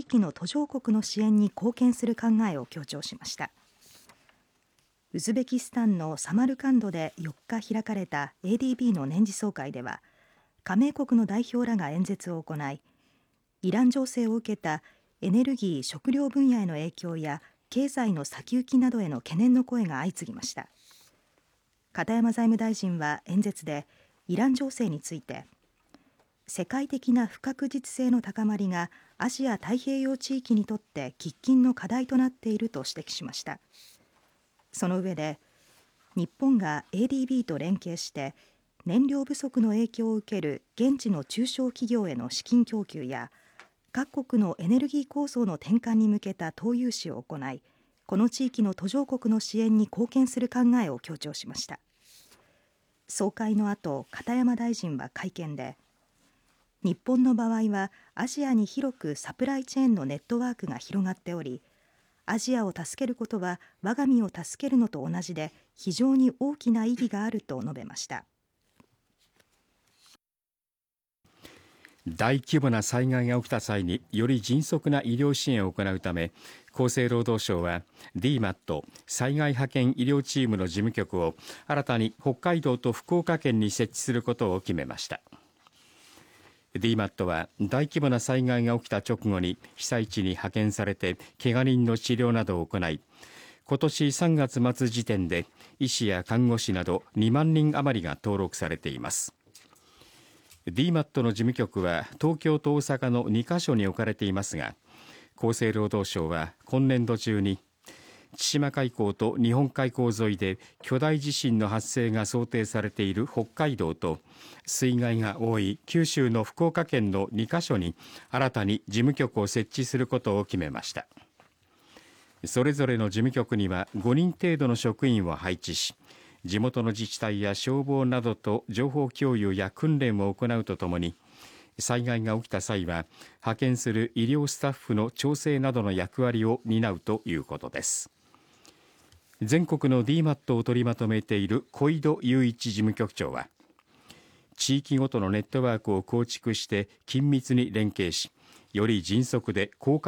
域の途上国の支援に貢献する考えを強調しました。ウズベキスタンのサマルカンドで4日開かれた ADB の年次総会では、加盟国の代表らが演説を行い、イラン情勢を受けたエネルギー・食料分野への影響や経済の先行きなどへの懸念の声が相次ぎました。片山財務大臣は演説でイラン情勢について、世界的な不確実性の高まりがアジア太平洋地域にとって喫緊の課題となっていると指摘しました。その上で、日本が ADB と連携して燃料不足の影響を受ける現地の中小企業への資金供給や各国のエネルギー構想の転換に向けた投融資を行い、この地域の途上国の支援に貢献する考えを強調しました。総会の後、片山大臣は会見で、日本の場合はアジアに広くサプライチェーンのネットワークが広がっており、アジアを助けることは我が身を助けるのと同じで非常に大きな意義があると述べました。 大規模な災害が起きた際により迅速な医療支援を行うため、厚生労働省は DMAT 災害派遣医療チームの事務局を新たに北海道と福岡県に設置することを決めました。DMAT は大規模な災害が起きた直後に被災地に派遣されて怪我人の治療などを行い、今年3月末時点で医師や看護師など2万人余りが登録されています。DMAT の事務局は東京と大阪の2カ所に置かれていますが、厚生労働省は今年度中に千島海溝と日本海溝沿いで巨大地震の発生が想定されている北海道と水害が多い九州の福岡県の2カ所に新たに事務局を設置することを決めました。それぞれの事務局には5人程度の職員を配置し、地元の自治体や消防などと情報共有や訓練を行うとともに、災害が起きた際は派遣する医療スタッフの調整などの役割を担うということです。全国の DMAT を取りまとめている小井戸雄一事務局長は、地域ごとのネットワークを構築して緊密に連携し、より迅速で効果